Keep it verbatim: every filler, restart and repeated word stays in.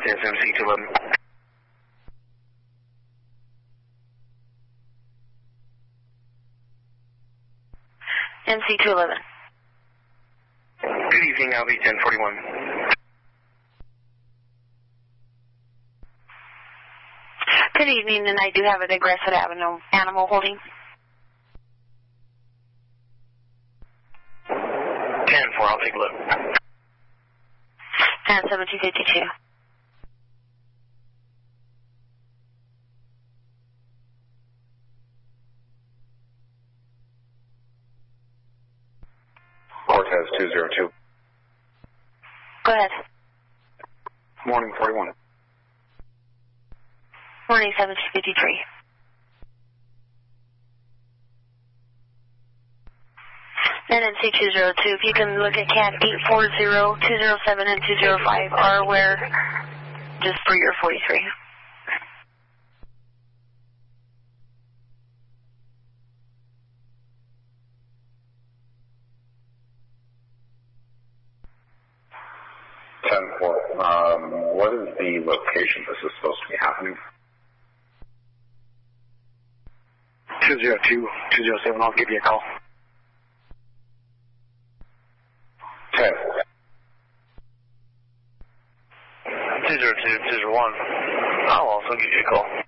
Northwest M C two eleven. M C two eleven. Good evening, I'll be ten forty-one. Good evening, and I do have an aggressive animal, animal holding. ten four, I'll take a look. And seventeen fifty-two. Cortez two zero two. Go ahead. Morning forty-one. Morning seventeen fifty-three. And then C two zero two, if you can look at cat eight four zero, two zero seven, and two zero five are aware just for your forty-three. ten four. Um, what is the location this is supposed to be happening? two zero two, two zero seven, I'll give you a call. ten. two zero two, two zero one, I'll also give you a call.